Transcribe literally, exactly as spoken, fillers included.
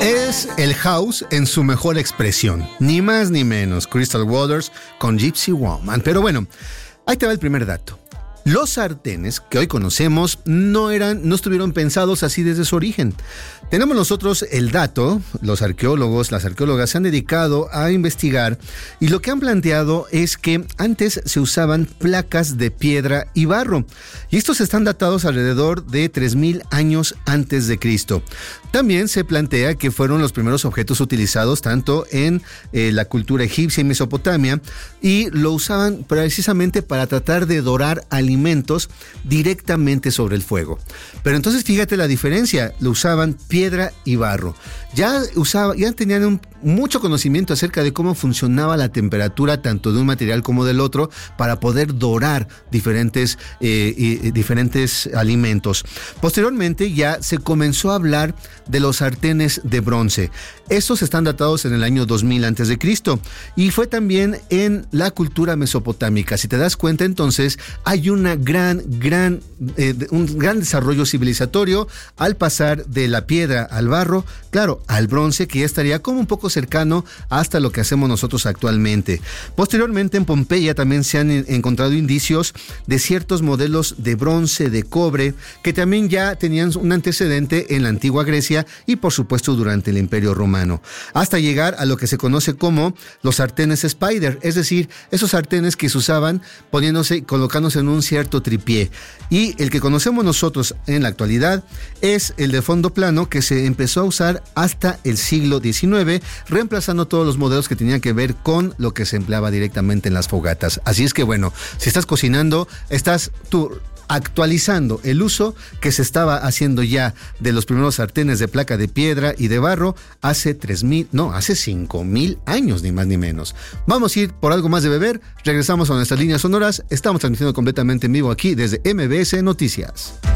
Es el house en su mejor expresión, ni más ni menos, Crystal Waters con Gypsy Woman. Pero bueno, ahí te va el primer dato. Los sartenes que hoy conocemos no eran, no estuvieron pensados así desde su origen. Tenemos nosotros el dato, los arqueólogos, las arqueólogas se han dedicado a investigar y lo que han planteado es que antes se usaban placas de piedra y barro y estos están datados alrededor de tres mil años antes de Cristo. También se plantea que fueron los primeros objetos utilizados tanto en eh, la cultura egipcia y Mesopotamia y lo usaban precisamente para tratar de dorar alimentos directamente sobre el fuego. Pero entonces fíjate la diferencia, lo usaban piedra y barro. Ya usaba, ya tenían un, mucho conocimiento acerca de cómo funcionaba la temperatura tanto de un material como del otro para poder dorar diferentes, eh, eh, diferentes alimentos. Posteriormente ya se comenzó a hablar de los sartenes de bronce. Estos están datados en el año dos mil antes de Cristo y fue también en la cultura mesopotámica. Si te das cuenta, entonces hay una gran, gran, eh, un gran desarrollo civilizatorio al pasar de la piedra al barro, claro, al bronce, que ya estaría como un poco cercano hasta lo que hacemos nosotros actualmente. Posteriormente en Pompeya también se han encontrado indicios de ciertos modelos de bronce, de cobre, que también ya tenían un antecedente en la antigua Grecia y por supuesto durante el Imperio Romano, hasta llegar a lo que se conoce como los sartenes Spider, es decir, esos sartenes que se usaban poniéndose, colocándose en un cierto tripié. Y el que conocemos nosotros en la actualidad es el de fondo plano, que se empezó a usar hasta el siglo diecinueve, reemplazando todos los modelos que tenían que ver con lo que se empleaba directamente en las fogatas. Así es que bueno, si estás cocinando, estás tú actualizando el uso que se estaba haciendo ya de los primeros sartenes de placa de piedra y de barro hace tres mil, no, hace cinco mil años, ni más ni menos. Vamos a ir por algo más de beber, regresamos a nuestras líneas sonoras, estamos transmitiendo completamente en vivo aquí desde M B S Noticias.